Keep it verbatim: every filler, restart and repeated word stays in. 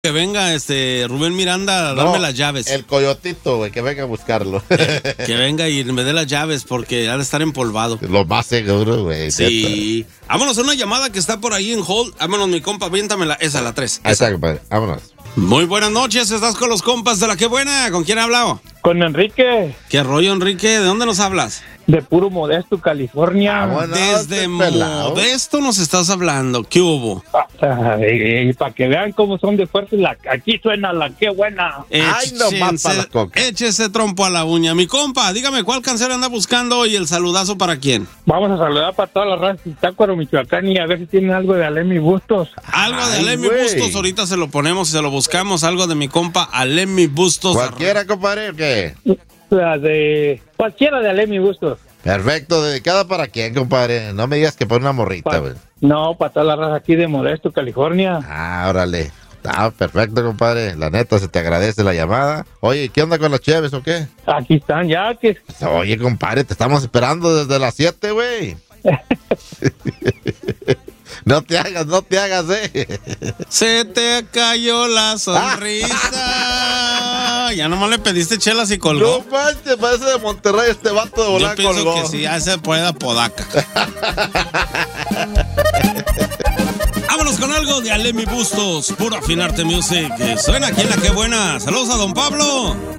Que venga este Rubén Miranda a darme No, las llaves. El coyotito, güey, que venga a buscarlo. Que, que venga y me dé las llaves porque ha de estar empolvado. Lo más seguro, güey. Sí. Vámonos a una llamada que está por ahí en hold. Vámonos, mi compa, aviéntamela. Esa, la tres. Ahí está, compadre. Vámonos. Muy buenas noches, estás con los compas de La Que Buena. ¿Con quién he hablado? Con Enrique. ¿Qué rollo, Enrique? ¿De dónde nos hablas? De Puro Modesto, California. Ah, bueno, Desde este pelado. Modesto nos estás hablando. ¿Qué hubo? Ay, y para que vean cómo son de fuertes, la, aquí suena La Que Buena. Ay, no más para la coca. Échese trompo a la uña. Mi compa, dígame cuál canción anda buscando y el saludazo para quién. Vamos a saludar para todas las razas de Tácuaro, Michoacán, y a ver si tienen algo de Alemi Bustos. Algo de Ay, Alemi güey. Bustos, ahorita se lo ponemos y se lo buscamos. Algo de mi compa Alemi Bustos. ¿Cualquiera, compadre, o qué? La de cualquiera de Alemi Bustos. Perfecto. ¿Dedicada para quién, compadre? No me digas que para una morrita, Pa- güey. no, para toda la raza aquí de Modesto, California. Ah, órale. Ah, perfecto, compadre. La neta, se te agradece la llamada. Oye, ¿qué onda con las cheves o qué? Aquí están ya, que Oye, compadre, te estamos esperando desde las siete, güey. No te hagas, no te hagas, eh. Se te cayó la sonrisa. Ya nomás le pediste chelas y colgó. No manches, parece de Monterrey este vato de Yo volar pienso colgó. que sí, ya se puede Apodaca. Vámonos con algo de Alemi Bustos, puro afinarte music. Que suena aquí en La Que Buena. Saludos a don Pablo.